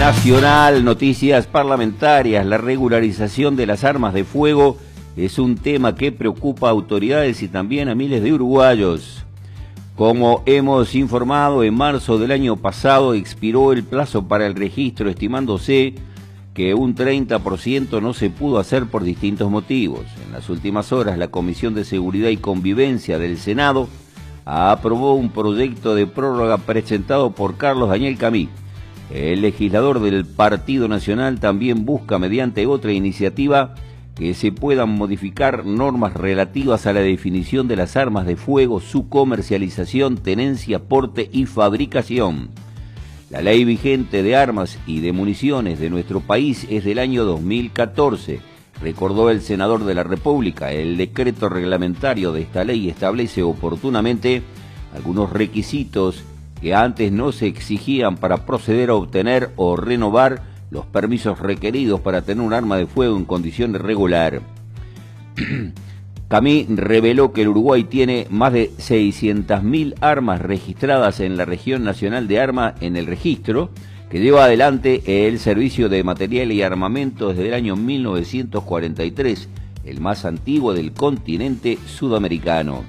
nacional, noticias parlamentarias. La regularización de las armas de fuego es un tema que preocupa a autoridades y también a miles de uruguayos. Como hemos informado, en marzo del año pasado expiró el plazo para el registro, estimándose que un 30% no se pudo hacer por distintos motivos. En las últimas horas, la Comisión de Seguridad y Convivencia del Senado aprobó un proyecto de prórroga presentado por Carlos Daniel Camí. El legislador del Partido Nacional también busca, mediante otra iniciativa, que se puedan modificar normas relativas a la definición de las armas de fuego, su comercialización, tenencia, porte y fabricación. La ley vigente de armas y de municiones de nuestro país es del año 2014, recordó el senador de la República. El decreto reglamentario de esta ley establece oportunamente algunos requisitos que antes no se exigían para proceder a obtener o renovar los permisos requeridos para tener un arma de fuego en condición regular. Camí reveló que el Uruguay tiene más de 600.000 armas registradas en la Región Nacional de Armas en el registro, que lleva adelante el Servicio de Material y Armamento desde el año 1943, el más antiguo del continente sudamericano.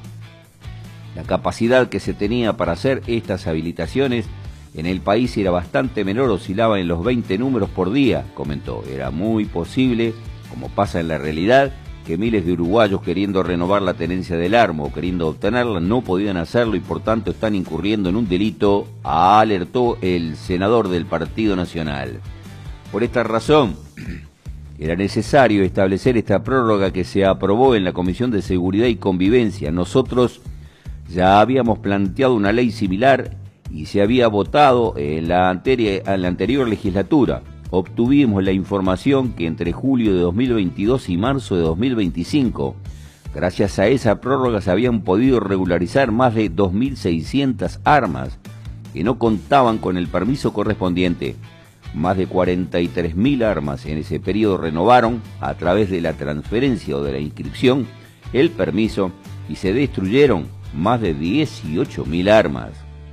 La capacidad que se tenía para hacer estas habilitaciones en el país era bastante menor, oscilaba en los 20 números por día, comentó. Era muy posible, como pasa en la realidad, que miles de uruguayos queriendo renovar la tenencia del arma o queriendo obtenerla no podían hacerlo y por tanto están incurriendo en un delito, alertó el senador del Partido Nacional. Por esta razón, era necesario establecer esta prórroga que se aprobó en la Comisión de Seguridad y Convivencia. Nosotros ya habíamos planteado una ley similar y se había votado en la anterior legislatura. Obtuvimos la información que entre julio de 2022 y marzo de 2025, gracias a esa prórroga se habían podido regularizar más de 2.600 armas que no contaban con el permiso correspondiente. Más de 43.000 armas en ese periodo renovaron, a través de la transferencia o de la inscripción, el permiso y se destruyeron más de 18.000 armas.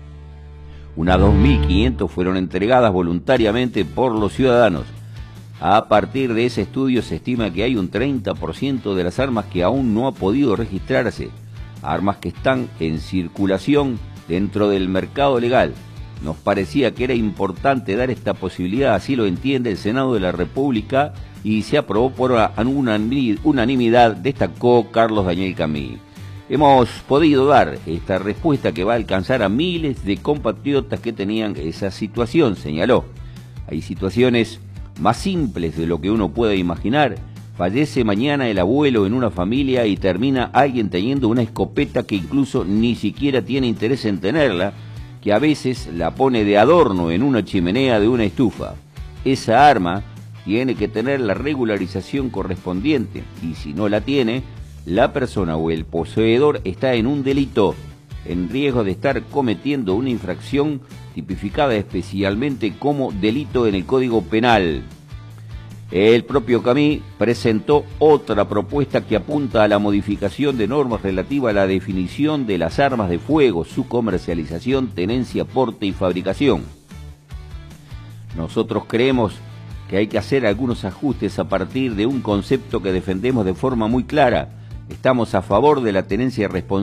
Unas 2.500 fueron entregadas voluntariamente por los ciudadanos. A partir de ese estudio se estima que hay un 30% de las armas que aún no ha podido registrarse, armas que están en circulación dentro del mercado legal. Nos parecía que era importante dar esta posibilidad, así lo entiende el Senado de la República, y se aprobó por unanimidad, destacó Carlos Daniel Camí. Hemos podido dar esta respuesta que va a alcanzar a miles de compatriotas que tenían esa situación, señaló. Hay situaciones más simples de lo que uno puede imaginar. Fallece mañana el abuelo en una familia y termina alguien teniendo una escopeta que incluso ni siquiera tiene interés en tenerla, que a veces la pone de adorno en una chimenea de una estufa. Esa arma tiene que tener la regularización correspondiente y si no la tiene, la persona o el poseedor está en un delito, en riesgo de estar cometiendo una infracción tipificada especialmente como delito en el Código Penal. El propio Camí presentó otra propuesta que apunta a la modificación de normas relativas a la definición de las armas de fuego, su comercialización, tenencia, porte y fabricación. Nosotros creemos que hay que hacer algunos ajustes a partir de un concepto que defendemos de forma muy clara. Estamos a favor de la tenencia responsable